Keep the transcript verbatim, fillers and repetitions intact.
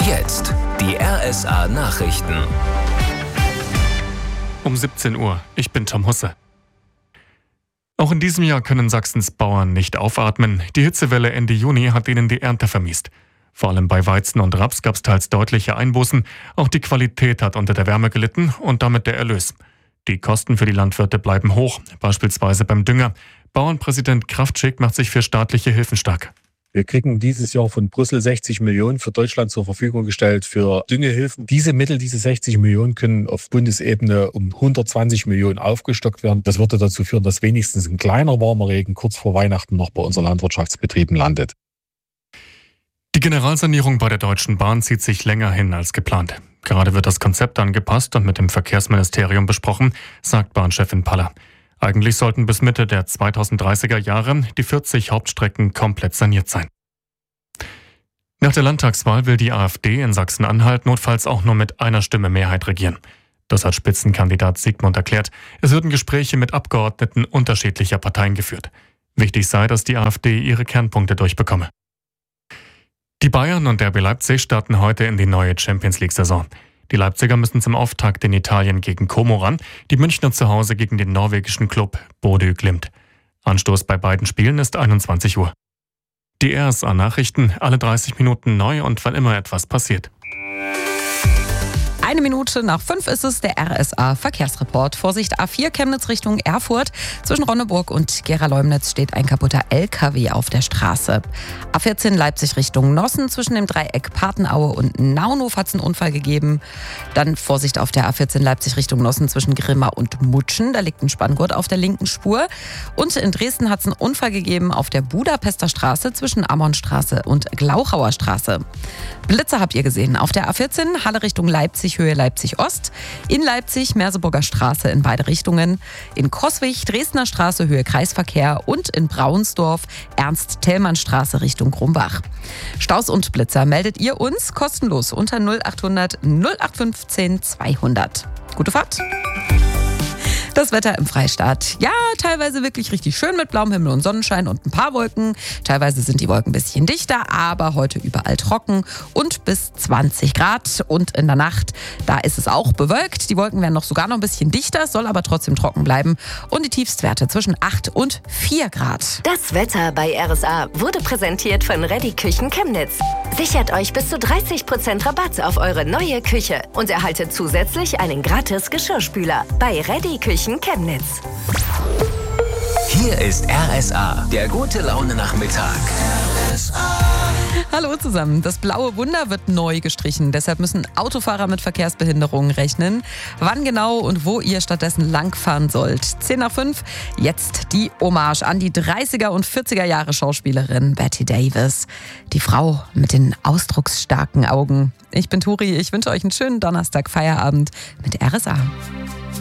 Jetzt die R S A Nachrichten. Um siebzehn Uhr. Ich bin Tom Husse. Auch in diesem Jahr können Sachsens Bauern nicht aufatmen. Die Hitzewelle Ende Juni hat ihnen die Ernte vermiest. Vor allem bei Weizen und Raps gab es teils deutliche Einbußen. Auch die Qualität hat unter der Wärme gelitten und damit der Erlös. Die Kosten für die Landwirte bleiben hoch, beispielsweise beim Dünger. Bauernpräsident Kraftschick macht sich für staatliche Hilfen stark. Wir kriegen dieses Jahr von Brüssel sechzig Millionen für Deutschland zur Verfügung gestellt für Düngehilfen. Diese Mittel, diese sechzig Millionen, können auf Bundesebene um hundertzwanzig Millionen aufgestockt werden. Das würde dazu führen, dass wenigstens ein kleiner warmer Regen kurz vor Weihnachten noch bei unseren Landwirtschaftsbetrieben landet. Die Generalsanierung bei der Deutschen Bahn zieht sich länger hin als geplant. Gerade wird das Konzept angepasst und mit dem Verkehrsministerium besprochen, sagt Bahnchefin Paller. Eigentlich sollten bis Mitte der zweitausenddreißiger Jahre die vierzig Hauptstrecken komplett saniert sein. Nach der Landtagswahl will die AfD in Sachsen-Anhalt notfalls auch nur mit einer Stimme Mehrheit regieren. Das hat Spitzenkandidat Sigmund erklärt. Es würden Gespräche mit Abgeordneten unterschiedlicher Parteien geführt. Wichtig sei, dass die AfD ihre Kernpunkte durchbekomme. Die Bayern und R B Leipzig starten heute in die neue Champions-League-Saison. Die Leipziger müssen zum Auftakt in Italien gegen Como ran, die Münchner zu Hause gegen den norwegischen Klub Bodø Glimt. Anstoß bei beiden Spielen ist einundzwanzig Uhr. Die R S A-Nachrichten, alle dreißig Minuten neu und wann immer etwas passiert. Eine Minute nach fünf ist es, der R S A-Verkehrsreport. Vorsicht, A vier Chemnitz Richtung Erfurt. Zwischen Ronneburg und Gera-Leumnitz steht ein kaputter L K W auf der Straße. A vierzehn Leipzig Richtung Nossen. Zwischen dem Dreieck Patenaue und Naunhof hat es einen Unfall gegeben. Dann Vorsicht auf der A vierzehn Leipzig Richtung Nossen zwischen Grimma und Mutschen. Da liegt ein Spanngurt auf der linken Spur. Und in Dresden hat es einen Unfall gegeben auf der Budapester Straße zwischen Ammonstraße und Glauchauer Straße. Blitzer habt ihr gesehen. Auf der A vierzehn Halle Richtung Leipzig, Höhe Leipzig-Ost. In Leipzig Merseburger Straße in beide Richtungen. In Coswig Dresdner Straße, Höhe Kreisverkehr. Und in Braunsdorf Ernst-Thälmann-Straße Richtung Grumbach. Staus und Blitzer meldet ihr uns kostenlos unter null achthundert null acht fünfzehn zweihundert. Gute Fahrt! Das Wetter im Freistaat. Ja, teilweise wirklich richtig schön mit blauem Himmel und Sonnenschein und ein paar Wolken. Teilweise sind die Wolken ein bisschen dichter, aber heute überall trocken und bis zwanzig Grad. Und in der Nacht, da ist es auch bewölkt. Die Wolken werden noch sogar noch ein bisschen dichter, soll aber trotzdem trocken bleiben. Und die Tiefstwerte zwischen acht und vier Grad. Das Wetter bei R S A wurde präsentiert von Reddy Küchen Chemnitz. Sichert euch bis zu dreißig Prozent Rabatt auf eure neue Küche und erhaltet zusätzlich einen gratis Geschirrspüler bei Reddy Küchen Chemnitz. Hier ist R S A, der gute Laune Nachmittag. R S A. Hallo zusammen. Das blaue Wunder wird neu gestrichen. Deshalb müssen Autofahrer mit Verkehrsbehinderungen rechnen. Wann genau und wo ihr stattdessen langfahren sollt. zehn nach fünf. Jetzt die Hommage an die dreißiger und vierziger Jahre Schauspielerin Bette Davis. Die Frau mit den ausdrucksstarken Augen. Ich bin Turi. Ich wünsche euch einen schönen Donnerstag Feierabend mit R S A.